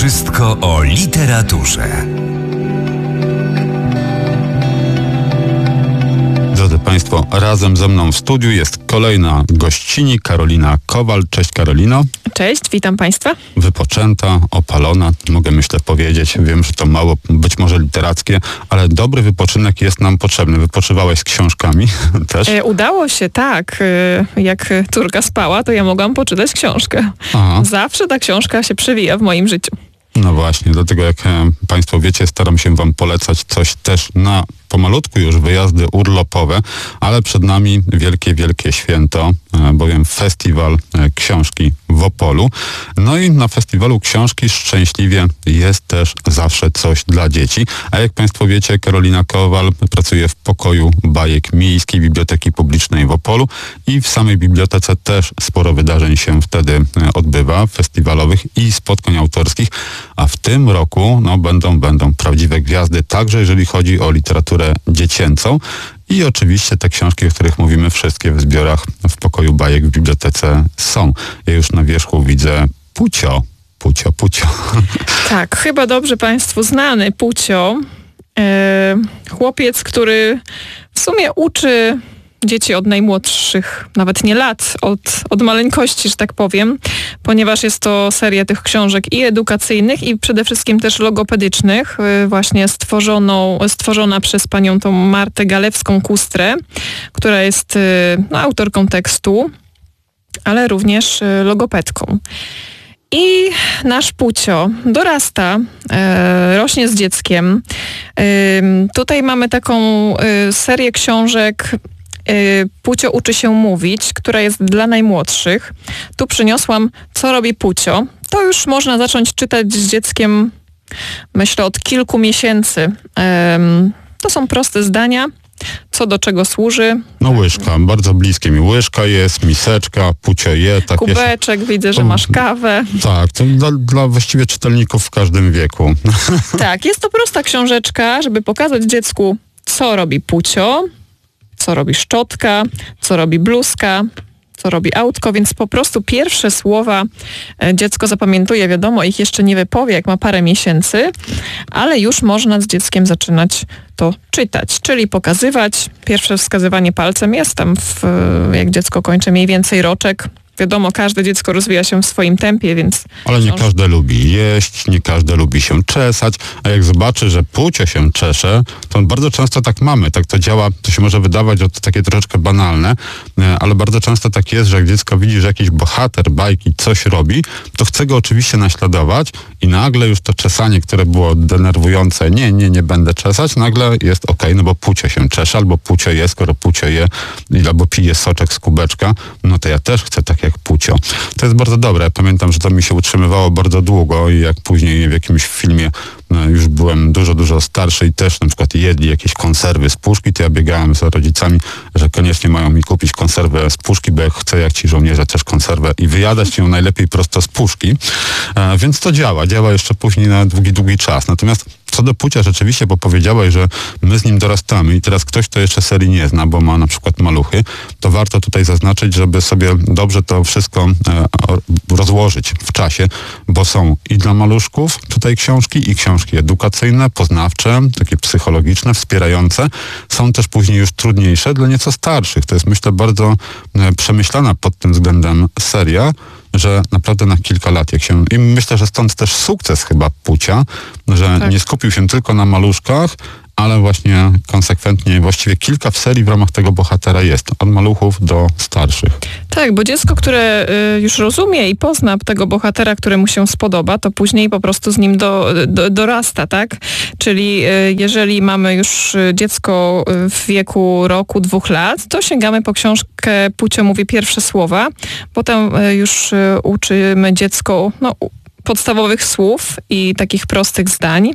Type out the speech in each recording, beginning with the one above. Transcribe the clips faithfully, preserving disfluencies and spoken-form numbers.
Wszystko o literaturze. Drodzy Państwo, razem ze mną w studiu jest kolejna gościni, Karolina Kowal. Cześć Karolino. Cześć, witam Państwa. Wypoczęta, opalona, mogę myślę powiedzieć. Wiem, że to mało być może literackie, ale dobry wypoczynek jest nam potrzebny. Wypoczywałaś z książkami też? E, udało się, tak. E, jak córka spała, to ja mogłam poczytać książkę. Aha. Zawsze ta książka się przewija w moim życiu. No właśnie, dlatego jak e, Państwo wiecie, staram się Wam polecać coś też na pomalutku już wyjazdy urlopowe, ale przed nami wielkie, wielkie święto, e, bowiem festiwal e, książki w Opolu. No i na festiwalu książki szczęśliwie jest też zawsze coś dla dzieci. A jak Państwo wiecie, Karolina Kowal pracuje w pokoju bajek Miejskiej Biblioteki Publicznej w Opolu i w samej bibliotece też sporo wydarzeń się wtedy e, odbywa, festiwalowych i spotkań autorskich, a w tym roku no, będą, będą prawdziwe gwiazdy, także jeżeli chodzi o literaturę dziecięcą i oczywiście te książki, o których mówimy, wszystkie w zbiorach w pokoju bajek w bibliotece są. Ja już na wierzchu widzę Pucio, Pucio, Pucio. Tak, chyba dobrze Państwu znany Pucio. E, chłopiec, który w sumie uczy dzieci od najmłodszych, nawet nie lat, od, od maleńkości, że tak powiem, ponieważ jest to seria tych książek i edukacyjnych, i przede wszystkim też logopedycznych, właśnie stworzoną, stworzona przez panią tą Martę Galewską-Kustrę, która jest no, autorką tekstu, ale również logopedką. I nasz Pucio dorasta, e, rośnie z dzieckiem. E, tutaj mamy taką e, serię książek Pucio uczy się mówić, która jest dla najmłodszych. Tu przyniosłam Co robi Pucio. To już można zacząć czytać z dzieckiem, myślę, od kilku miesięcy. To są proste zdania, co do czego służy. No łyżka, bardzo bliskie mi. Łyżka jest, miseczka, Pucio je. Tak Kubeczek, jest. Widzę, że masz kawę. Tak, to dla, dla właściwie czytelników w każdym wieku. Tak, jest to prosta książeczka, żeby pokazać dziecku, co robi Pucio, co robi szczotka, co robi bluzka, co robi autko, więc po prostu pierwsze słowa dziecko zapamiętuje, wiadomo, ich jeszcze nie wypowie, jak ma parę miesięcy, ale już można z dzieckiem zaczynać to czytać, czyli pokazywać. Pierwsze wskazywanie palcem jest tam, w, jak dziecko kończy mniej więcej roczek. Wiadomo, każde dziecko rozwija się w swoim tempie, więc... Ale nie każde lubi jeść, nie każde lubi się czesać, a jak zobaczy, że Pucio się czesze, to bardzo często tak mamy, tak to działa, to się może wydawać to takie troszeczkę banalne, ale bardzo często tak jest, że jak dziecko widzi, że jakiś bohater bajki coś robi, to chce go oczywiście naśladować i nagle już to czesanie, które było denerwujące, nie, nie, nie będę czesać, nagle jest okej, okay, no bo Pucio się czesze, albo Pucio je, skoro Pucio je, albo pije soczek z kubeczka, no to ja też chcę tak jak Pucio. To jest bardzo dobre. Ja pamiętam, że to mi się utrzymywało bardzo długo i jak później w jakimś filmie no, już byłem dużo, dużo starszy i też na przykład jedli jakieś konserwy z puszki, to ja biegałem z rodzicami, że koniecznie mają mi kupić konserwę z puszki, bo jak chcę, jak ci żołnierze, też konserwę i wyjadać ją najlepiej prosto z puszki. E, więc to działa. Działa jeszcze później na długi, długi czas. Natomiast co do Pucia rzeczywiście, bo powiedziałaś, że my z nim dorastamy i teraz ktoś, kto jeszcze serii nie zna, bo ma na przykład maluchy, to warto tutaj zaznaczyć, żeby sobie dobrze to wszystko e, rozłożyć w czasie, bo są i dla maluszków tutaj książki, i książki edukacyjne, poznawcze, takie psychologiczne, wspierające. Są też później już trudniejsze dla nieco starszych. To jest, myślę, bardzo e, przemyślana pod tym względem seria, że naprawdę na kilka lat, jak się... I myślę, że stąd też sukces chyba Pucia, że tak. Nie skupił się tylko na maluszkach, ale właśnie konsekwentnie właściwie kilka w serii w ramach tego bohatera jest. Od maluchów do starszych. Tak, bo dziecko, które y, już rozumie i pozna tego bohatera, któremu się spodoba, to później po prostu z nim do, do, dorasta, tak? Czyli y, jeżeli mamy już dziecko w wieku roku, dwóch lat, to sięgamy po książkę Pucio mówi pierwsze słowa. Potem y, już y, uczymy dziecko... No, podstawowych słów i takich prostych zdań,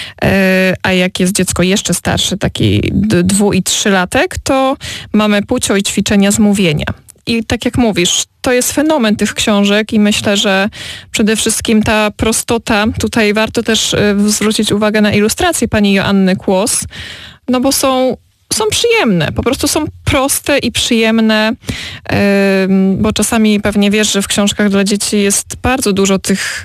a jak jest dziecko jeszcze starsze, taki dwu- i trzylatek, to mamy Pucio i ćwiczenia z mówienia. I tak jak mówisz, to jest fenomen tych książek i myślę, że przede wszystkim ta prostota, tutaj warto też zwrócić uwagę na ilustrację pani Joanny Kłos, no bo są są przyjemne, po prostu są proste i przyjemne, yy, bo czasami pewnie wiesz, że w książkach dla dzieci jest bardzo dużo tych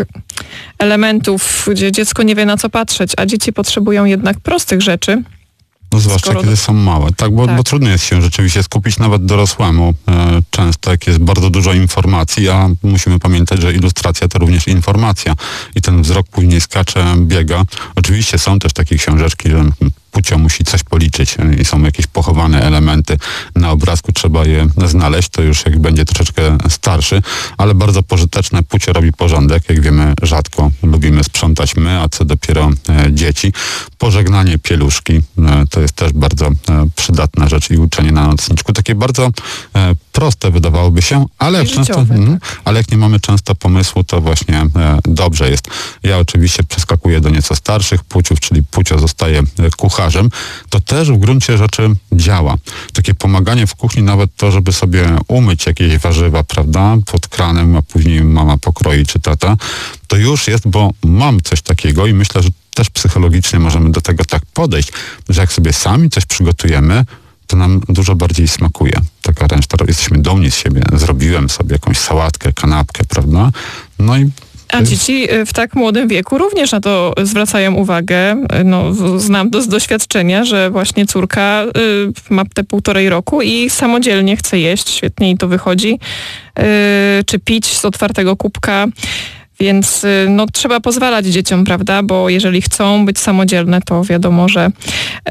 elementów, gdzie dziecko nie wie na co patrzeć, a dzieci potrzebują jednak prostych rzeczy. No zwłaszcza Skoro kiedy do... są małe, tak, bo, tak, bo trudno jest się rzeczywiście skupić nawet dorosłemu e, często, jak jest bardzo dużo informacji, a musimy pamiętać, że ilustracja to również informacja i ten wzrok później skacze, biega. Oczywiście są też takie książeczki, że Pucio musi coś policzyć i są jakieś pochowane elementy na obrazku, trzeba je znaleźć, to już jak będzie troszeczkę starszy, ale bardzo pożyteczne. Pucio robi porządek, jak wiemy, rzadko lubimy sprzątać my, a co dopiero e, dzieci. Pożegnanie pieluszki, e, to jest też bardzo e, przydatna rzecz i uczenie na nocniczku. Takie bardzo e, proste wydawałoby się, ale jak, często, życiowe, mm, tak. ale jak nie mamy często pomysłu, to właśnie e, dobrze jest. Ja oczywiście przeskakuję do nieco starszych Puciów, czyli Pucio zostaje e, kucharzem. To też w gruncie rzeczy działa. Takie pomaganie w kuchni, nawet to, żeby sobie umyć jakieś warzywa, prawda, pod kranem, a później mama pokroi czy tata, to już jest, bo mam coś takiego i myślę, że też psychologicznie możemy do tego tak podejść, że jak sobie sami coś przygotujemy, to nam dużo bardziej smakuje. Taka reszta, jesteśmy dumni z siebie, zrobiłem sobie jakąś sałatkę, kanapkę, prawda? No i A dzieci w tak młodym wieku również na to zwracają uwagę. No, znam to z doświadczenia, że właśnie córka y, ma te półtorej roku i samodzielnie chce jeść, świetnie jej to wychodzi, y, czy pić z otwartego kubka. Więc y, no, trzeba pozwalać dzieciom, prawda, bo jeżeli chcą być samodzielne, to wiadomo, że y,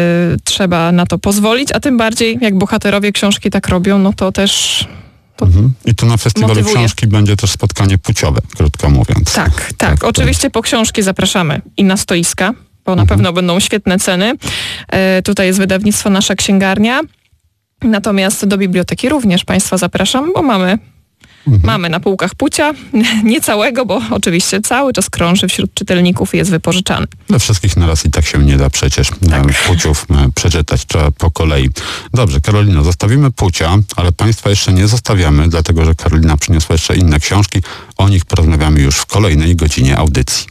trzeba na to pozwolić, a tym bardziej jak bohaterowie książki tak robią, no to też... Mhm. I tu na festiwalu motywuje. książki będzie też spotkanie puciowe, krótko mówiąc. Tak, tak. tak Oczywiście po książki zapraszamy i na stoiska, bo na mhm. pewno będą świetne ceny. E, tutaj jest wydawnictwo Nasza Księgarnia. Natomiast do biblioteki również Państwa zapraszam, bo mamy, mhm. mamy na półkach Pucia. Nie całego, bo oczywiście cały czas krąży wśród czytelników i jest wypożyczany. Dla wszystkich naraz i tak się nie da przecież tak. Puciów przeczytać, trzeba po kolei. Dobrze, Karolino, zostawimy Pucia, ale Państwa jeszcze nie zostawiamy, dlatego że Karolina przyniosła jeszcze inne książki. O nich porozmawiamy już w kolejnej godzinie audycji.